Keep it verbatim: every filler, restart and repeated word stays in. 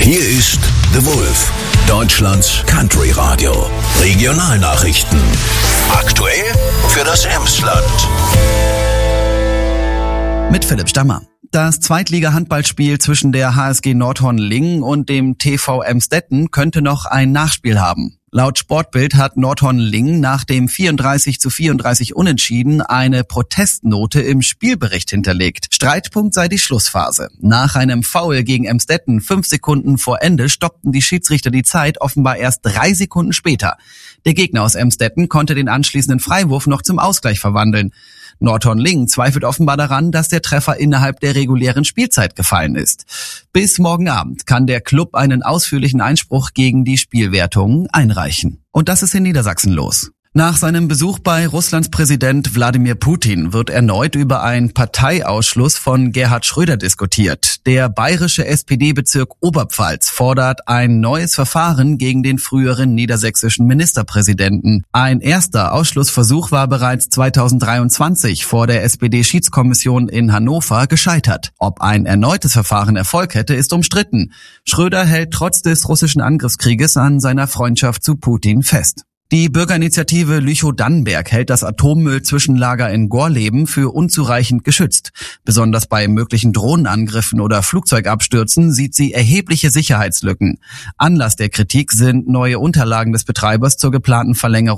Hier ist The Wolf, Deutschlands Country Radio. Regionalnachrichten. Aktuell für das Emsland. Mit Philipp Stammer. Das Zweitliga-Handballspiel zwischen der H S G Nordhorn-Lingen und dem T V Emstetten könnte noch ein Nachspiel haben. Laut Sportbild hat Nordhorn-Lingen nach dem vierunddreißig zu vierunddreißig Unentschieden eine Protestnote im Spielbericht hinterlegt. Streitpunkt sei die Schlussphase. Nach einem Foul gegen Emstetten fünf Sekunden vor Ende stoppten die Schiedsrichter die Zeit offenbar erst drei Sekunden später. Der Gegner aus Emstetten konnte den anschließenden Freiwurf noch zum Ausgleich verwandeln. Nordhorn-Lingen zweifelt offenbar daran, dass der Treffer innerhalb der regulären Spielzeit gefallen ist. Bis morgen Abend kann der Klub einen ausführlichen Einspruch gegen die Spielwertung einreichen. Und das ist in Niedersachsen los. Nach seinem Besuch bei Russlands Präsident Wladimir Putin wird erneut über einen Parteiausschluss von Gerhard Schröder diskutiert. Der bayerische S P D-Bezirk Oberpfalz fordert ein neues Verfahren gegen den früheren niedersächsischen Ministerpräsidenten. Ein erster Ausschlussversuch war bereits zweitausenddreiundzwanzig vor der S P D-Schiedskommission in Hannover gescheitert. Ob ein erneutes Verfahren Erfolg hätte, ist umstritten. Schröder hält trotz des russischen Angriffskrieges an seiner Freundschaft zu Putin fest. Die Bürgerinitiative Lüchow-Dannenberg hält das Atommüll-Zwischenlager in Gorleben für unzureichend geschützt. Besonders bei möglichen Drohnenangriffen oder Flugzeugabstürzen sieht sie erhebliche Sicherheitslücken. Anlass der Kritik sind neue Unterlagen des Betreibers zur geplanten Verlängerung